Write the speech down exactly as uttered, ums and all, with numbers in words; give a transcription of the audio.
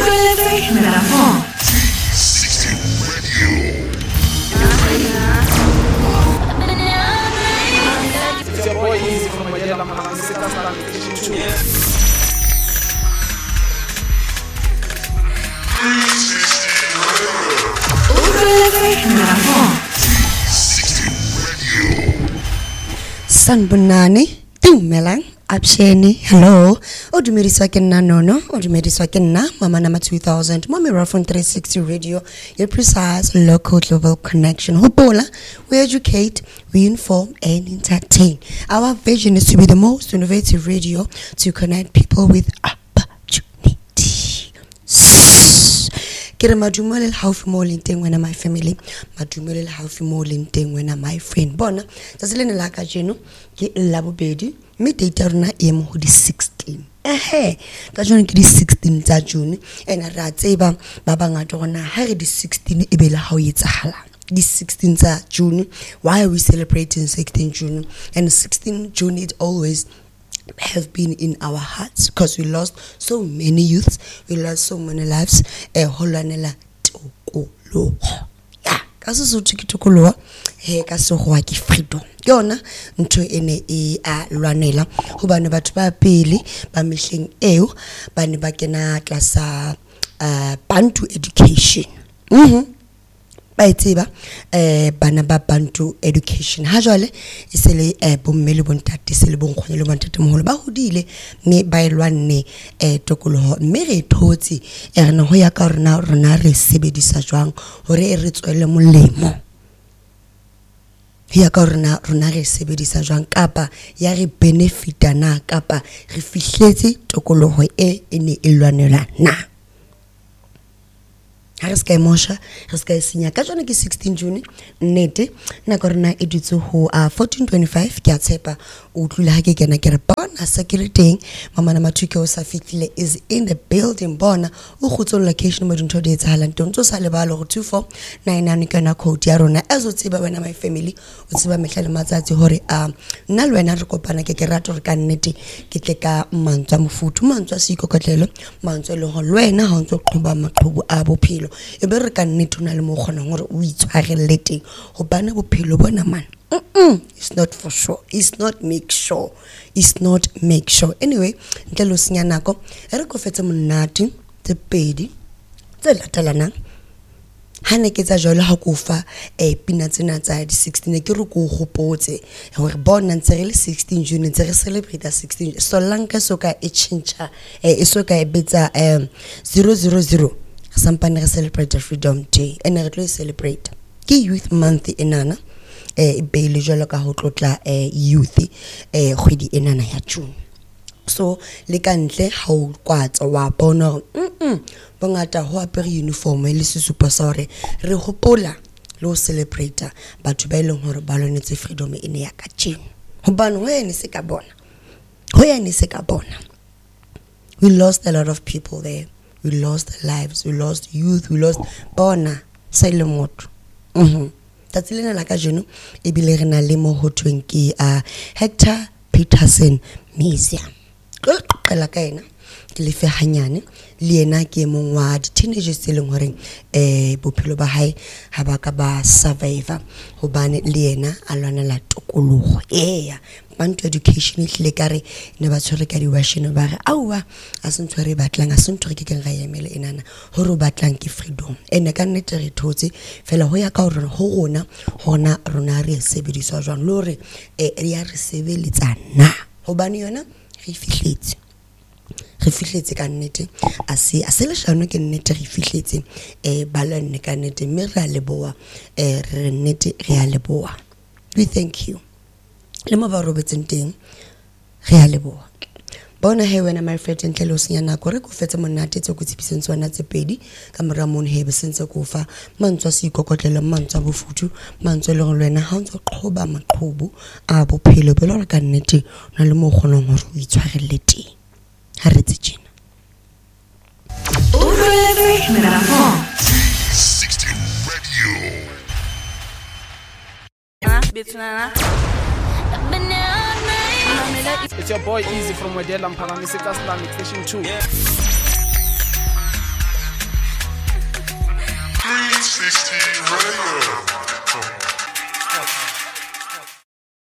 It's your boy Easy from Madela Manisika Slam Station two. Sanbunani, Dumelang, Absheni, hello. Odumediswa ke nna nono, odumediswa ke nna Mama Nama two thousand, Mommy Rafon three sixty Radio, your precise local global connection. Hopola, we educate, we inform and entertain. Our vision is to be the most innovative radio to connect people with opportunity. Kira madumole haufi mo linteng wena my family, madumole haufi mo linteng wena my friend. Bona, tsatsile ne la ka jeno ke la bobedi, me date rona e mo ho di sixteen. Ehe, ka jone ke di sixteen tsa June, ena ra tseba ba bangata rona ha re di sixteen e be la ha o etsahala. Di sixteen tsa June, why are we celebrating sixteen June? And sixteen June it always have been in our hearts because we lost so many youths, we lost so many lives. Eh holanela tokolo. Yeah, kaso so tokolo he kaso go ki freedom. Yona ntho ene e a lwanela go bana batho ba pele ba mehleng eo ba ne ba kena tlasa uh, Bantu education. Mhm. Ba itseba eh bana ba Bantu education ha jwale e sele eh bommele bontate sele bonkgone le bontate moholo ba hodile me ba elwanne eh tokoloho mme re thotse e rena ho ya ka rona rona re sebedisa jwang hore re tswele molemo ya ka rona rona re sebedisa jwang kapa ya re benefita na kapa re fihletse tokoloho e ene e lwanela na Haris kai mosha, haris kai sinya. Ka jona ke sixteen June, nete, na korona edutse ho uh, fourteen twenty-five, ki a tsepa, utlula hake kena kere bona, security, Mama Nama tuke o sa fitile is in the building, bona, u khutso location mo dunto de tsahala, ntonto sa lebalo two four nine nine kana code ya rona, ezo tseba wena my family, o tseba mehlale matsatsi hore, um, nna lwena re kopana ke ke rato re ka nnete, ke tle ka mantswa mofutu, mantswa siko kotlelo, mantswa le ho lwena, ha ntso qhoba maqhubu a bophelo. E be re ka nnete una le mo khona gore o itshwarelle teng go bana bophelo bona man. Mm it's not for sure, it's not make sure, it's not make sure. Anyway, ntle lo senya nako e re go fetse monate tse pedi tse latelanang ha ne ke tsa jole ha go fa eh pina tsena tsa di sixteen ke re go gopotse gore bona ntse re le sixteen June ntse re celebrate sixteen so lanka soka e chincha eh e soka e betsa um zero zero zero Sampane re celebrate Freedom Day and re tlo celebrate ke youth month enana eh be le jalo ka ho tlotla eh youth eh kgwedi enana ya June so le ka ntle ha o kwatsa wa bona mm bongata ho apere uniform le sesupo sa hore re hopola le ho celebrate batho ba ileng hore ba lonetse freedom ene ya ka tjena hobane ho ene se ka bona ho ene se ka bona we lost a lot of people there. We lost lives, we lost youth, we lost bona silent. Mhm. Tatsilena la ka jeno e bile re na le mo ho tweng ke a Hector Peterson Museum. Go qela ka ena ke le fe hanyane le ena ke mong wa di teenagers tse leng hore eh bophelo ba hae ha ba ka ba survivor hobane le ena a lwanela tokologo eya Bantu education le kare ne ba tshwere ka di washino ba re aua a sentse re batlang a sentse re ke ke ga yemele enana hore batlang ke freedom ene ka nnete re thotse fela ho ya ka hore ho rona hona rona re sebediswa jwang lore e ya re sebeletsana hobane yona re fihletse re fihletse ka nnete a se a se le shano ke nnete re fihletse e balane ka nnete mme re a leboa e re nnete re a leboa we thank you le mo ba robetseng teng re a leboa bona he wena my friend ntle lo senya nako re go fetse monate tse go tsipitseng tswana tse pedi ka mora mon he be sentse go fa mantswa se ikokotlelo mantswa bofutu mantswa le go lwena ha ntse qhoba maqhubu a bophelo belo re ka nnete na le mo gonong hore o itshwarelle teng ha re tse tjena sixteen Radio. It's your boy Easy from Madela Manisika Slam Station two. sixteen Radio.